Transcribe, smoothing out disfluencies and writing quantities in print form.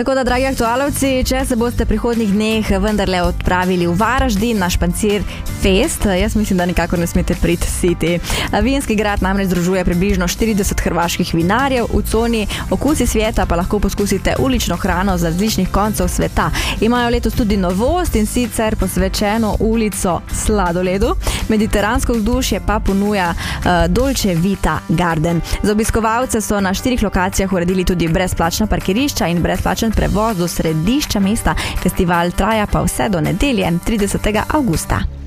Tako da, dragi aktualovci, če se boste prihodnjih dneh vendarle odpravili v Varaždin na Špancir Fest, jaz mislim, da nikakor ne smete priti siti. Vinski grad namreč združuje približno 40 hrvaških vinarjev, v coni Okusi sveta pa lahko poskusite ulično hrano z različnih koncev sveta. Imajo letos tudi novost, in sicer posvečeno ulico sladoledu. Mediteransko vzdušje pa ponuja Dolce Vita Garden. Za obiskovalce so na 4 lokacijah uredili tudi brezplačna parkirišča in brezplačen prevoz do središča mesta. Festival traja pa vse do nedelje, 30. avgusta.